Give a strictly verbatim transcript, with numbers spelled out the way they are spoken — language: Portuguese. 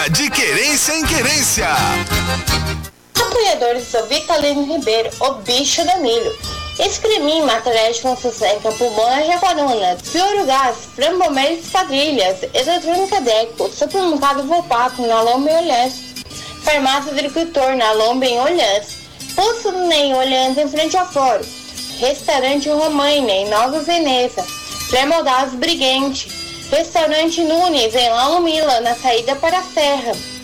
Dia de Querência em Querência. Apoiadores do Vitalino Ribeiro, o bicho da milho. Escremin, Matarete com Seca, Pulmona Jaguaruna, Fioro Gás, Frambomeira Esquadrilhas, Eletrônica Deco, Supermercado Volpato, na Lomba em Olhãs, Farmácia Agricultor, na Lomba em Olhãs, Poço Nem Olhãs em frente ao Fórum, Restaurante Romaina em Nova Veneza, Pré-Moldados Briguente, Restaurante Nunes em Lalomila, na saída para a Serra,